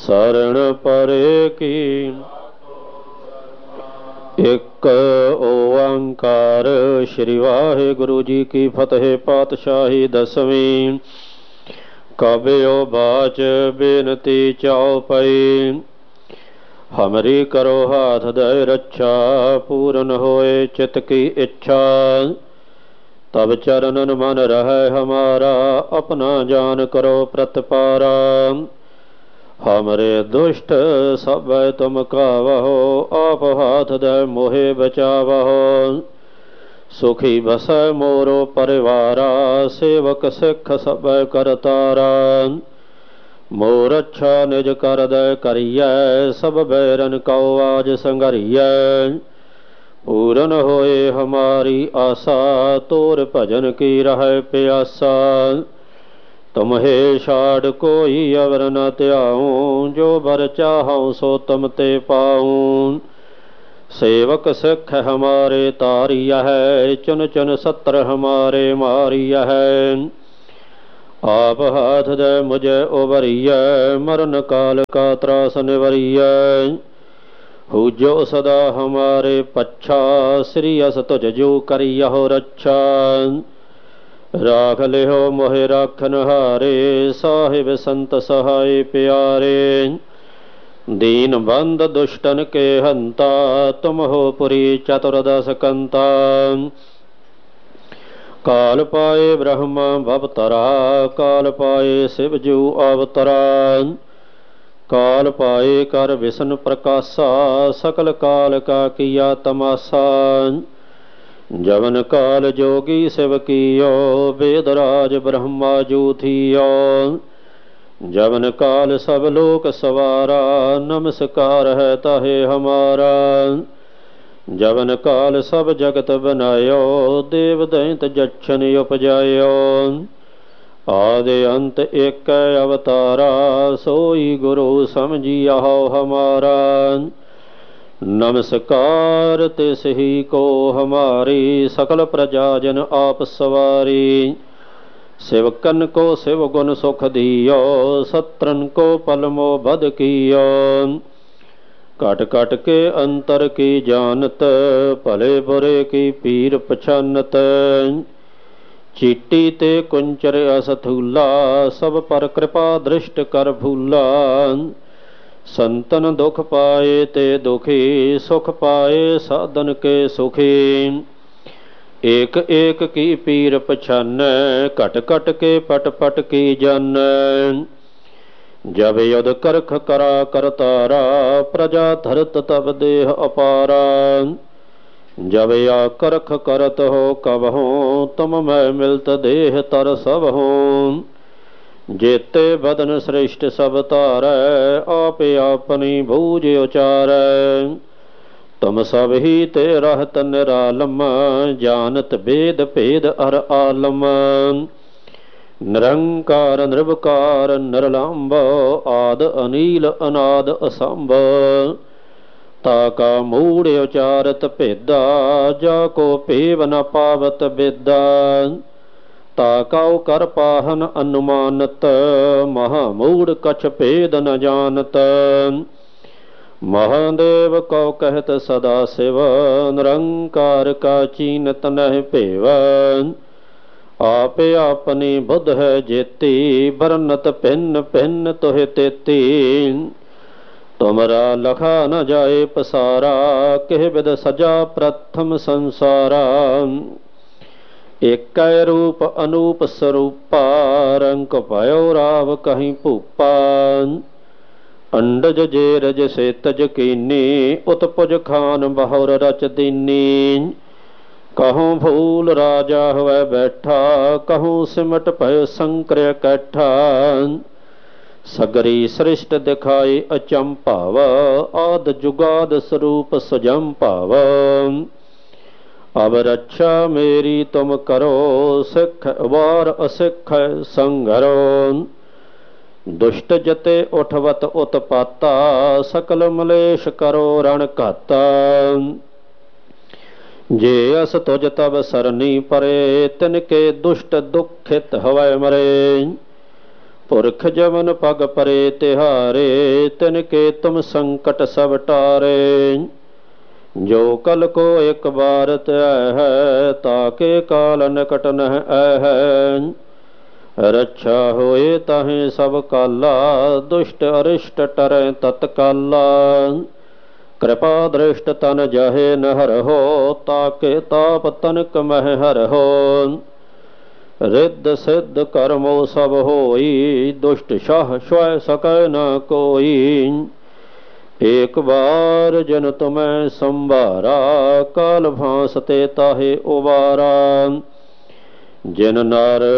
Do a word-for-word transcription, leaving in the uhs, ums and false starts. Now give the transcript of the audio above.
शरण परे की। एक ओंकार। श्री वाहिगुरु जी की फतेह। पातशाही दसवीं। कबियो बाच बेनती चौपई। हमरी करो हाथ दय रक्षा, पूरन होए चित की इच्छा। तब चरणन मन रहे हमारा, अपना जान करो प्रतिपारा। हमरे दुष्ट सब तुम कावहो, आप हाथ दे मोहे बचावहो। सुखी बसै मोरो परिवारा, सेवक सिख सब करतारा। मोर अच्छा निज कर दे करियै, सब बैरन कौ आज संघरियै। पूरन होए हमारी आशा, तोर भजन की रहे प्यासा। तुम्हे छाड़ कोई अवर न त्याऊं, जो बर चाहूं सो तुम ते पाऊं। सेवक सिख हमारे तारिया है, चुन चुन सत्र हमारे मारिया है। आप हाथ दे मुझे उबरिया, मरण काल का त्रास निवरिया। हुजो सदा हमारे पच्छा, श्री अस तुझ जो करियहो रक्षा। राख लिहो मोहे राखन हारे, साहिब संत सहाय प्यारे। दीन बंद दुष्टन के हंता, तुम हो पुरी चतुर्दश कंता। काल पाए ब्रह्मा भवतरा, काल पाए शिव जू अवतरा। काल पाए कर विष्णु प्रकाशा, सकल काल का किया तमाशा। जवन काल जोगी शिव कियो, वेदराज ब्रह्मा जू थियो। जवन काल सब लोक सवारा, नमस्कार है ताहे हमारा। जवन काल सब जगत बनायो, देव दैंत जक्षन उपजायो। आदि अंत एक अवतारा, सोई गुरु समझियाहो हमारा। नमस्कार तिस ही को हमारी, सकल प्रजा जन आप सवारी। शिवकन को शिव गुण सुख दियो, सत्रन को पलमो बद कियो। कट कट के अंतर की जानत, भले बुरे की पीर पछानत। चीटी ते कुंचर असथूला, सब पर कृपा दृष्ट कर भूला। संतन दुख पाए ते दुखी, सुख पाए साधन के सुखी। एक एक की पीर पछान, कट कट के पट पट की जन। जब युद्ध करख करा करतारा, प्रजा धरत तब देह अपारा। जब या करख करत हो कब हो, तुम मैं मिलत देह तर सब हो। जेते बदन श्रेष्ठ सब तारै, आप अपनी भूज उचारै। तुम सब ही ते रहत निरालम, जानत भेद भेद अर आलम। निरंकार निर्विकार निरलंब, आद अनील अनाद असंभ। ताका मूढ़ उचारत भेदा, जाको पेव न पावत बेदा। ताकाउ कर पाहन अनुमानत, महामूढ़ कछ भेद न जानत। महादेव को कहत सदा शिव, निरंकार का चीनत नह पेव। आपे अपनी बुध है जेती, बरनत भिन्न भिन्न तुहे तेती। तुमरा लखा न जाए पसारा, केह विद सजा प्रथम संसारा। एक रूप अनूप स्वरूपा, रंक भयो राव कहीं भूपा। अंडज जेरज से तज कीनी, उत्पुज खान बहुर रच दीनी। कहूँ भूल राजा हुए बैठा, कहूँ सिमट भयो संकर कैठा। सगरी सृष्ट दिखाई अचंभाव, आद जुगाद स्वरूप सुजंभाव। अब रक्षा मेरी तुम करो, सिख वार असिख संघरो। दुष्ट जते उठवत उत्पाता, सकल मलेश करो रण घाता। जे अस तुझ तब सरनी परे, तिनके दुष्ट दुखित हवै मरे। पुरख जमन पग परे तिहारे तिनके तुम संकट सब टारे। जो कल को एक बार त्याह है ताके काल निकट नह है। रक्षा होए ताहे सब काला दुष्ट अरिष्ट टरै तत्काला। कृपा दृष्ट तन जहे न हर हो ताके ताप तनक मह हर हो। रिद्ध सिद्ध कर्मो सब होई दुष्ट शाह स्वय सकै न कोई। एक बार जन तुम्हें संभारा काल भांसते ताहे उबारा। जिन नार